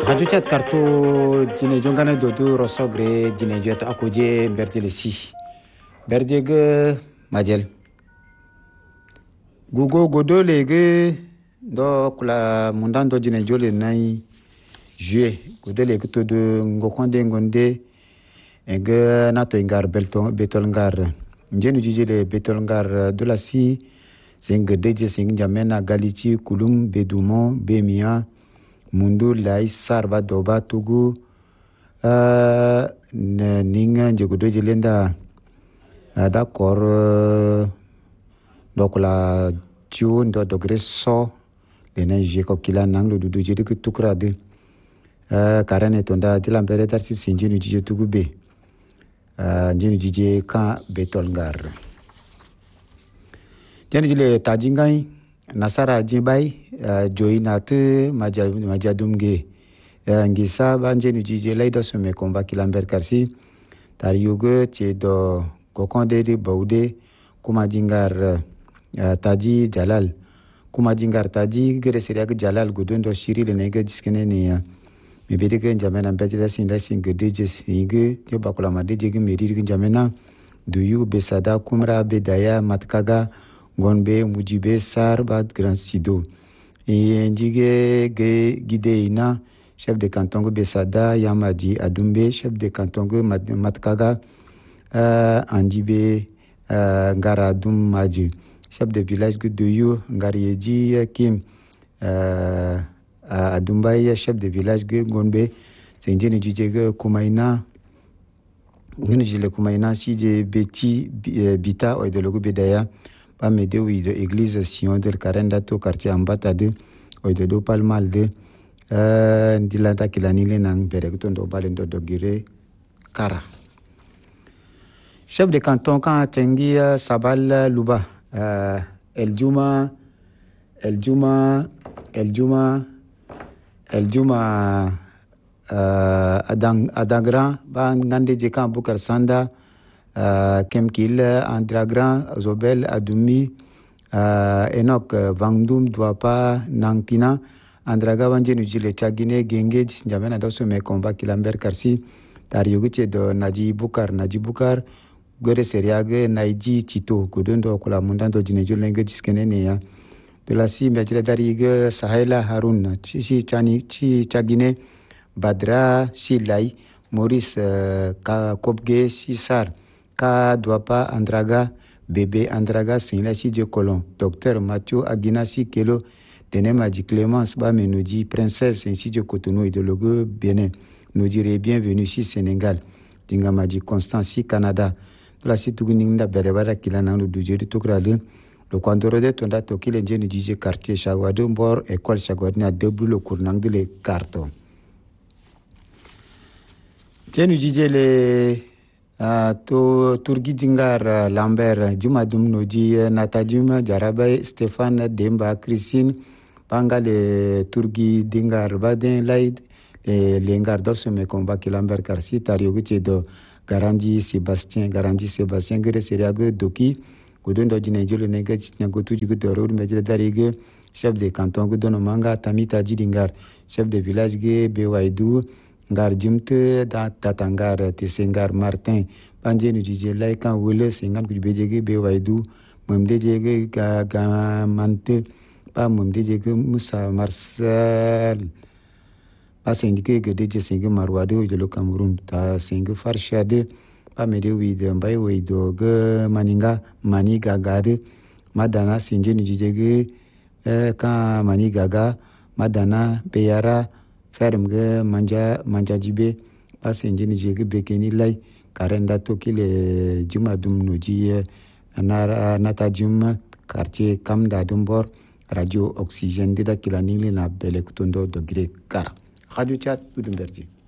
Radio chat kartu jine jongana dodu rosogre jine jet akoje berjele si berjege majel gugo godo lege do kula mundando jine jole nai jue godo lege to de ngokonde ngonde ege nato ingar betol ngar njenu jijele betol ngar de la si sing deje sing jamena galichi kulum bedumon bemia mundu lai sarba doba tugu ninga jegudo jelenda d'accord donc la tio ndo dogre so lena je ko kila nanglo dudu jedi ku tukra de karane tonda jila mbere tarsi sinjinu jije tugu be njinu jije ka betol ngar jeni jile tajingai nasara jibai joinate majadumge ngisa banje jije laida some komba kilamber karsi tar yugo che do kokonde de baude kuma jingar taji jalal kuma jingar taji gere seriak jalal gudondo shiri le nega jiskene ne me bedege jamena bedela sin gedeje singe yo bakula madeje ge meri ge jamena duyu besada kumra bedaya matkaga gonbe mujibe sar bad grand sido et ndige guide ina chef de canton besada yamadi adumbe chef de canton matkaga andibe ngara dum maji chef de village gudoyu ngariyeji kim adumbay chef de village gonbe sendine jije kumaina ngene jile kumaina si je beti bita o de logo bedaya pa medeu de église Sion del Carenda to quartier Ambata de o de do palmal de ndilata kilanile nang berekto ndo balendo dogire kara chef de canton kan tengi sabal luba el juma adagra ba ngande je kan bukar sanda Kemkil, Andragran, Zobel, Adumi, Enoch, Vandum, Dwapa, Nankina, Andraga, Vanjenu, Jile, Chagine, Genge, Jinjamena, Dosso, me combat Kilamber Karsi, Tarioguche, de Naji Bukar, Gore Seriage, Naiji, Chito, Kudundo, Kulamundando, Jinejo, Lenge, Diskenenia, de la Si, Medjela Darigue, Sahela, Harun, Chichi, Chagine, Badra, Shilai, Maurice, Kopge, Sisar, Ka Dwapa Andraga, Bébé Andraga, Saint-Lassi de Colon, Docteur Mathieu Aguinassi Kelo, Denemaji Clémence Bamenodi, Princesse ainsi de Cotonou et de Logo Bénin. Nous dirait bienvenue ici Sénégal. Dingamaji Constance Canada. De la site Guninda Berebara Kilana, le budget de Tokrale. Le Quandoro de Tonda Toki, le Djeni disait quartier Chagwado, Bor, école Chagwadina, debout le cournang de les cartons. Tiens, nous disait les. To turgi dingar Lambert Juma dum noji Natajuma Jarabay Stéphane Demba Christine Pangale turgi dingar Baden Laid lengar dosso me combat ki Lambert Karsi Tarioguche do Garandi Sébastien gere seriago doki godondo jine jolo nega nyagotu jugo doro medje darige chef de canton godono manga tamita jidingar chef de village ge Bewaidou ngar jumte da tatangar tesengar Martin panjenu jije laikan wele sengan ku bejege be waidu mumde jege ga mante pa mumde jege Musa Marcel pa sengike ge deje senge marwade o jelo Cameroun ta senge farshade pa mede wi de mbay wi do ge mani gagade madana senjenu jije ka mani gaga madana beyara ferme manja jibe passe njeni jege bekeni lay karenda tokile juma dum noji nata juma quartier kamda dumbor radio oxygène de kilani na bele kutondo de gré kara radio chat budumberji